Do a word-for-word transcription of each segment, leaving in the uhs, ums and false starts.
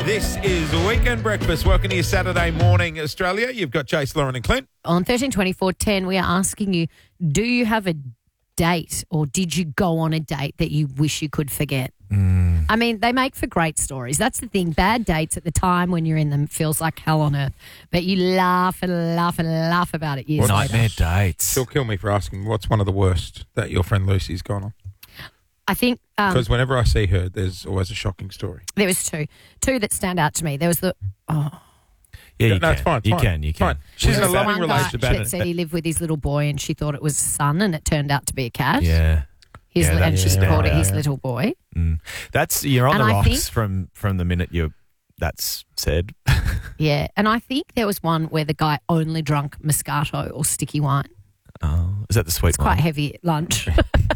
This is Weekend Breakfast. Welcome to your Saturday morning, Australia. You've got Chase, Lauren and Clint. On thirteen twenty-four ten, we are asking you, do you have a date or did you go on a date that you wish you could forget? Mm. I mean, they make for great stories. That's the thing. Bad dates at the time when you're in them feels like hell on earth. But you laugh and laugh and laugh about it years Nightmare later. dates. She'll kill me for asking what's one of the worst that your friend Lucy's gone on. I think um, Because whenever I see her, there's always a shocking story. there was two. Two that stand out to me. There was the... Oh, Yeah, you no, can. it's fine. It's you fine. can. You can. Fine. She's in a there was loving one guy relationship. that said he lived with his little boy and she thought it was a son and it turned out to be a cat. Yeah. His, Yeah, and that's she standout. called it his Yeah. little boy. Mm. That's you're on And the I rocks think- from from the minute you that's said. Yeah. And I think there was one where the guy only drank Moscato or sticky wine. Oh, is that the sweet It's one? quite heavy at lunch.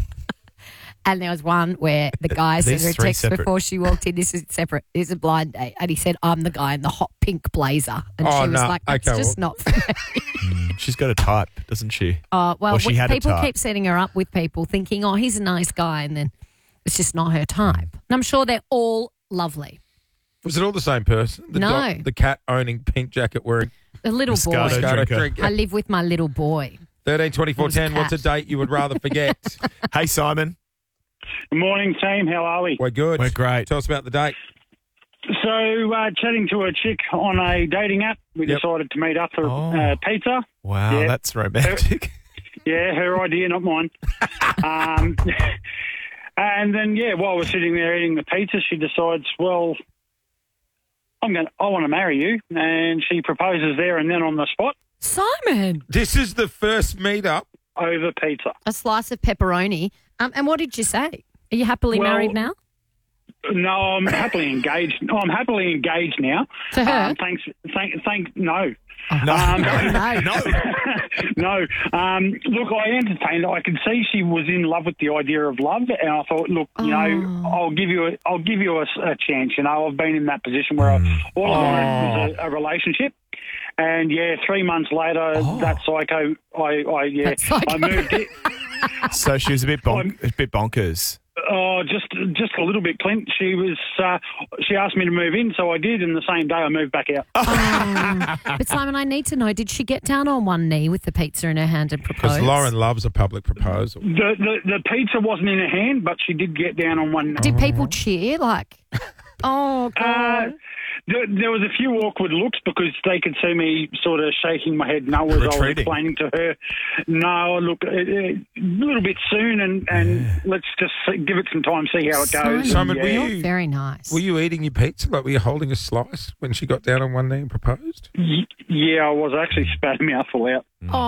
And there was one where the guy sent These her a three text separate- before she walked in. This is separate. This is a blind date. And he said, I'm the guy in the hot pink blazer. And Oh, she was no. like, that's Okay, just well- not for me. Mm, she's got a type, doesn't she? Oh, well, Or she we- had a people type. keep setting her up with people thinking, oh, he's a nice guy. And then it's just not her type. And I'm sure they're all lovely. Was it all the same person? The No. dog- the cat owning pink jacket wearing A little Moscato boy. Moscato drinker. drinker. I live with my little boy. thirteen twenty-four ten. It was What's a cat. date you would rather forget? Hey, Simon. Good morning, team. How are we? We're good. We're great. Tell us about the date. So, uh, chatting to a chick on a dating app, we Yep. decided to meet up for Oh. uh, pizza. Wow, Yeah. that's romantic. Yeah, her idea, not mine. um, and then, yeah, while we're sitting there eating the pizza, she decides, well, I'm going. I want to marry you, and she proposes there and then on the spot Simon, This is the first meetup. over pizza. a slice of pepperoni. Um, and what did you say? Are you happily Well, married now? No, I'm happily engaged. No, I'm happily engaged now. To her? Um, thanks. Thank. Thank. No. No, Um, no, no. no. no. Um, look, I entertained. I could see she was in love with the idea of love, and I thought, look, you know, Oh. I'll give you, a, I'll give you a, a chance. You know, I've been in that position where I, all I wanted was a, a relationship. And yeah, three months later, Oh. that psycho, I, I yeah, That psycho. I moved it. So she was a bit bonk, a bit bonkers. Oh, just just a little bit, Clint. She was. Uh, she asked me to move in, so I did, and the same day I moved back out. Um, but Simon, I need to know, did she get down on one knee with the pizza in her hand and propose? Because Lauren loves a public proposal. The, the the pizza wasn't in her hand, but she did get down on one knee. Did people cheer? Like, oh, Uh, God. there, there was a few awkward looks because they could see me sort of shaking my head no as I was Retreating. explaining to her, no, look, a, a little bit soon and, and let's just see, give it some time, see how it goes. Simon, And, were yeah. you- You're very nice. Were you eating your pizza? Like, were you holding a slice when she got down on one knee and proposed? Y- Yeah, I was actually spat a mouthful out.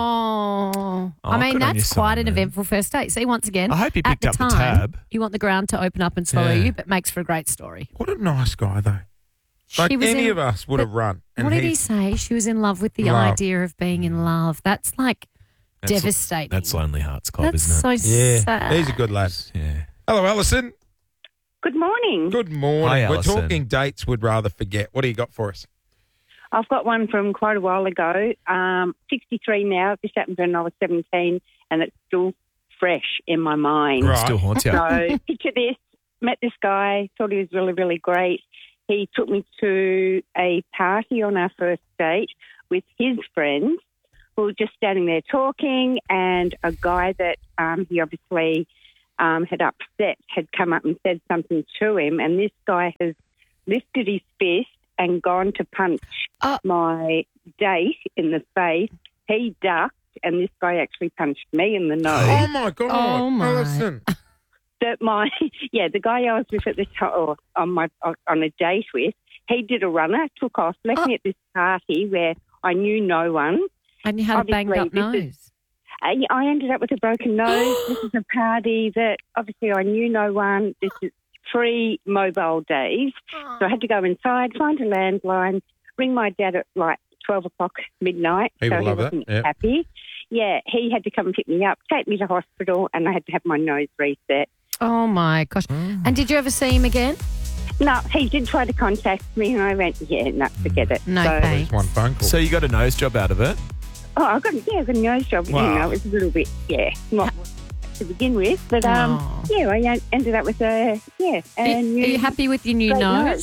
Oh, Oh, I mean, good on that's you, quite an Simon. eventful first date. See, once again, I hope you at picked the up the time, tab. You want the ground to open up and swallow Yeah. you, but makes for a great story. What a nice guy, though. Like, She was any in- of us would but have run. And What did he he- say? She was in love with the Love. idea of being in love. That's like That's- devastating. That's Lonely Hearts Club, That's isn't it? so Yeah, sad. he's a good lad. Yeah. Hello, Alison. Good morning. Good morning. Hi, We're Alison. talking dates would rather forget. What do you got for us? I've got one from quite a while ago. Um, sixty-three now. This happened when I was seventeen, and it's still fresh in my mind. Right. Still haunts you. So picture this. Met this guy, thought he was really, really great. He took me to a party on our first date with his friends who were just standing there talking, and a guy that um, he obviously um, had upset had come up and said something to him, and this guy has lifted his fist and gone to punch Uh. my date in the face. He ducked, and this guy actually punched me in the nose. Oh, my God. Oh, my. Alison. That my yeah, the guy I was with at the time, or on my on a date with, he did a runner, took off, left Oh. me at this party where I knew no one. And you had a banged up Obviously, this nose. I, I ended up with a broken nose. This is a party that obviously I knew no one. This is pre-mobile days, so I had to go inside, find a landline, ring my dad at like twelve o'clock midnight. He so would he love that, wasn't yeah. happy. Yeah, he had to come and pick me up, take me to hospital, and I had to have my nose reset. Oh, my gosh. And did you ever see him again? No, he did try to contact me, and I went, yeah, no, forget it. No so, thanks. There's one phone call. So you got a nose job out of it? Oh, I got yeah, I got a nose job. Wow. You know, it was a little bit, yeah, not to begin with, but um, Oh. yeah, I ended up with a yeah. Are, A are new, you happy with your new great nose?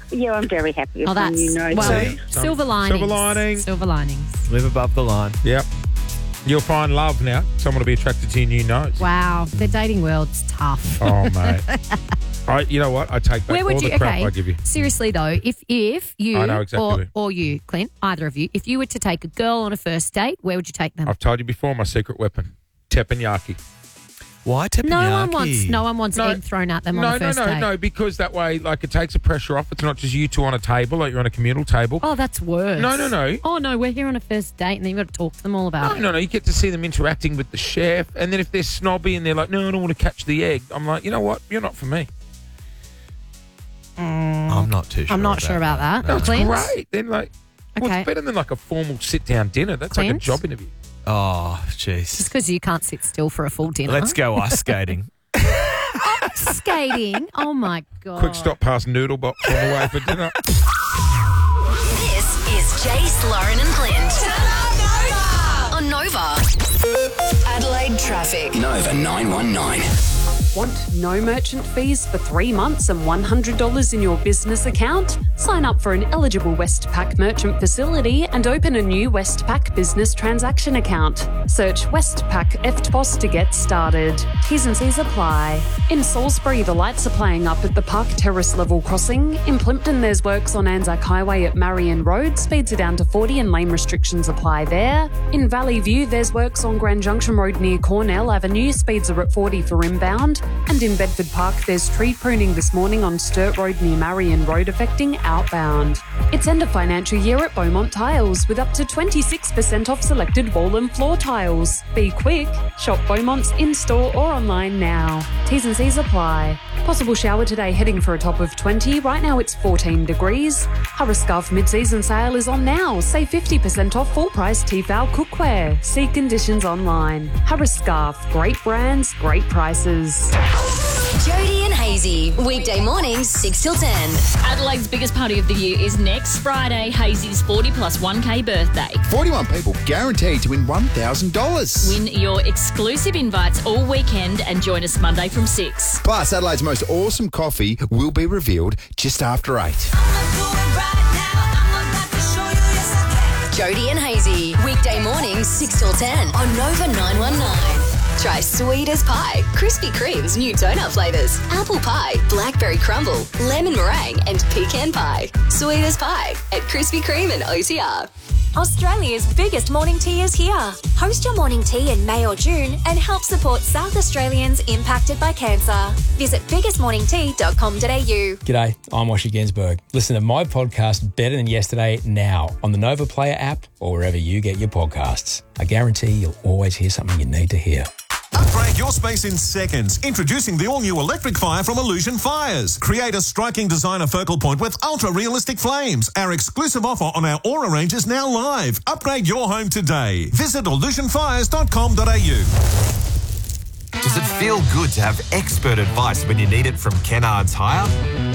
yeah, I'm very happy with Oh, my that's new nose. well, See? silver linings. Silver linings. Silver linings. Live above the line. Yep. You'll find love now. Someone will be attracted to your new nose. Wow, the dating world's tough. Oh, mate. I, you know what? I take back Where would all you? the crap Okay, I give you. seriously though, if if you I know exactly or, or you, Clint, either of you, if you were to take a girl on a first date, where would you take them? I've told you before, my secret weapon, teppanyaki. Why teppanyaki? No one wants no one wants No. egg thrown at them No, on the no, first no, date. no, because that way, like, it takes the pressure off. It's not just you two on a table, like you're on a communal table. Oh, that's worse. No, no, no. Oh no, we're here on a first date, and then you've got to talk to them all about No, it. no, no. You get to see them interacting with the chef, and then if they're snobby and they're like, "No, I don't want to catch the egg," I'm like, you know what? You're not for me. I'm not too sure. I'm not sure about that. No, it's Clint? great. Then like, well, Okay. it's better than like a formal sit-down dinner. That's like a Clint? job interview. Oh, Just jeez. because you can't sit still for a full dinner. Let's go ice skating. Skating. Oh my god. Quick stop past Noodle Box on the way for dinner. This is Jace, Lauren and Clint. On Nova. Adelaide traffic. Nova nine one nine. Want no merchant fees for three months and one hundred dollars in your business account? Sign up for an eligible Westpac merchant facility and open a new Westpac business transaction account. Search Westpac E F T P O S to get started. T's and C's apply. In Salisbury, the lights are playing up at the Park Terrace level crossing. In Plympton, there's works on Anzac Highway at Marion Road. Speeds are down to forty and lane restrictions apply there. In Valley View, there's works on Grand Junction Road near Cornell Avenue. Speeds are at forty for inbound. And in Bedford Park, there's tree pruning this morning on Sturt Road near Marion Road affecting outbound. It's end of financial year at Beaumont Tiles with up to twenty-six percent off selected wall and floor tiles. Be quick. Shop Beaumont's in-store or online now. T's and C's apply. Possible shower today heading for a top of twenty. Right now it's fourteen degrees. Harris Scarf mid-season sale is on now. Save fifty percent off full price Tefal cookware. See conditions online. Harris Scarf. Great brands, great prices. Jody and Hazy. Weekday mornings, six till ten. Adelaide's biggest party of the year is next Friday, Hazy's forty plus one K birthday. forty-one people guaranteed to win one thousand dollars. Win your exclusive invites all weekend and join us Monday from six. Plus, Adelaide's most awesome coffee will be revealed just after eight. Jody and Hazy. Weekday mornings, six till ten on Nova nine one nine. Try sweet as pie, Krispy Kreme's new donut flavours, apple pie, blackberry crumble, lemon meringue and pecan pie. Sweet as pie at Krispy Kreme and O T R. Australia's biggest morning tea is here. Host your morning tea in May or June and help support South Australians impacted by cancer. Visit biggest morning tea dot com dot a u. G'day, I'm Washy Ginsberg. Listen to my podcast Better Than Yesterday now on the Nova Player app or wherever you get your podcasts. I guarantee you'll always hear something you need to hear. Upgrade your space in seconds. Introducing the all-new electric fire from Illusion Fires. Create a striking designer focal point with ultra-realistic flames. Our exclusive offer on our Aura range is now live. Upgrade your home today. Visit illusion fires dot com dot a u. Does it feel good to have expert advice when you need it from Kennards Hire?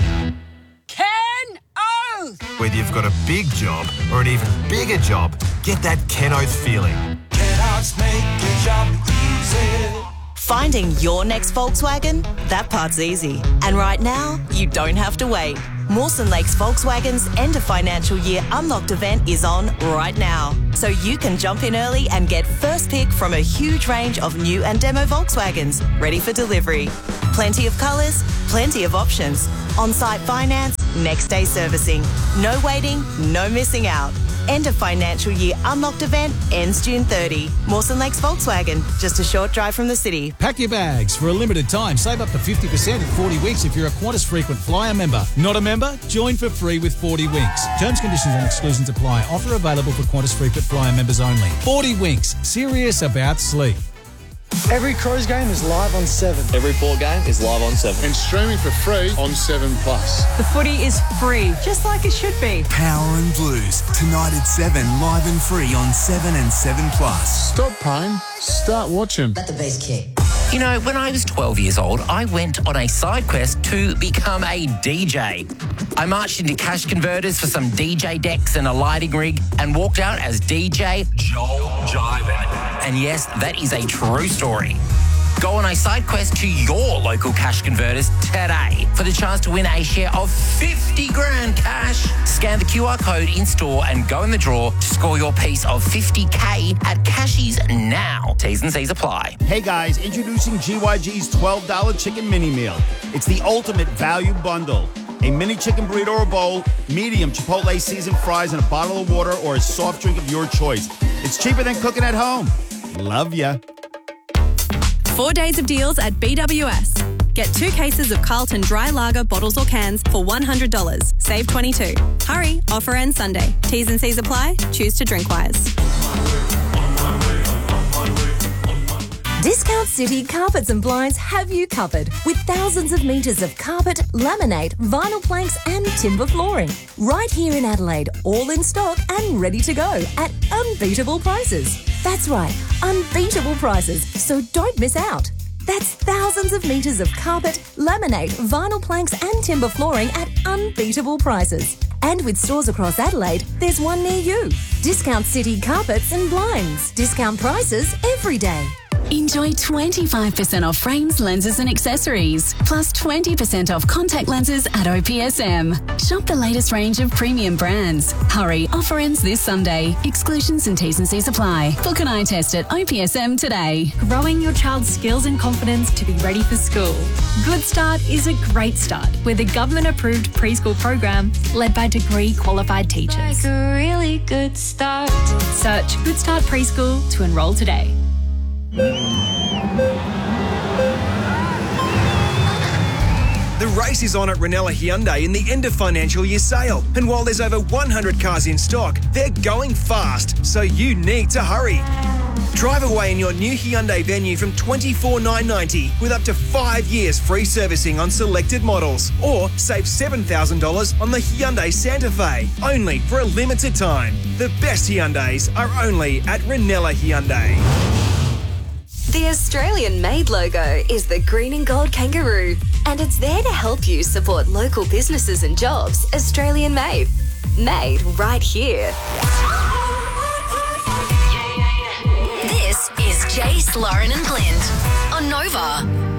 Ken Oath! Whether you've got a big job or an even bigger job, get that Ken Oath feeling. Kennards make your job easy. Finding your next Volkswagen? That part's easy. And right now, you don't have to wait. Mawson Lakes Volkswagen's end of financial year unlocked event is on right now. So you can jump in early and get first pick from a huge range of new and demo Volkswagens ready for delivery. Plenty of colours, plenty of options. On-site finance, next day servicing. No waiting, no missing out. End of financial year unlocked event ends June thirtieth. Mawson Lakes Volkswagen, just a short drive from the city. Pack your bags. For a limited time, save up to fifty percent in forty winks if you're a Qantas Frequent Flyer member. Not a member? Join for free with forty winks. Terms, conditions and exclusions apply. Offer available for Qantas Frequent Flyer members only. forty winks. Serious about sleep. Every Crows game is live on seven. Every Port game is live on seven. And streaming for free on seven plus. The footy is free, just like it should be. Power and Blues, tonight at seven, live and free on seven and seven plus. Stop paying, start watching. Let the bass kick. You know, when I was twelve years old, I went on a side quest to become a D J. I marched into cash converters for some D J decks and a lighting rig and walked out as D J Joel Jivin. And yes, that is a true story. Go on a side quest to your local cash converters today for the chance to win a share of fifty grand cash. Scan the Q R code in store and go in the draw to score your piece of fifty K at Cashies now. T's and C's apply. Hey guys, introducing G Y G's twelve dollar chicken mini meal. It's the ultimate value bundle. A mini chicken burrito or bowl, medium Chipotle seasoned fries, and a bottle of water or a soft drink of your choice. It's cheaper than cooking at home. Love ya. Four days of deals at B W S. Get two cases of Carlton Dry Lager bottles or cans for one hundred dollars. Save twenty-two dollars. Hurry, offer ends Sunday. T's and C's apply. Choose to drink wise. Discount City Carpets and Blinds have you covered with thousands of metres of carpet, laminate, vinyl planks and timber flooring. Right here in Adelaide, all in stock and ready to go at unbeatable prices. That's right, unbeatable prices, so don't miss out. That's thousands of metres of carpet, laminate, vinyl planks and timber flooring at unbeatable prices. And with stores across Adelaide, there's one near you. Discount City Carpets and Blinds. Discount prices every day. Enjoy twenty-five percent off frames, lenses and accessories, plus twenty percent off contact lenses at O P S M. Shop the latest range of premium brands. Hurry, offer ends this Sunday. Exclusions and T's and C's apply. Book an eye test at O P S M today. Growing your child's skills and confidence to be ready for school. Good Start is a great start with a government-approved preschool program led by degree-qualified teachers. Like a really good start. Search Good Start Preschool to enrol today. The race is on at Ranella Hyundai in the end of financial year sale. And while there's over one hundred cars in stock, they're going fast, so you need to hurry. Drive away in your new Hyundai Venue from twenty-four thousand nine hundred ninety dollars with up to five years free servicing on selected models. Or save seven thousand dollars on the Hyundai Santa Fe, only for a limited time. The best Hyundais are only at Ranella Hyundai. The Australian-made logo is the green and gold kangaroo, and it's there to help you support local businesses and jobs. Australian-made. Made right here. This is Jace, Lauren and Clint on Nova.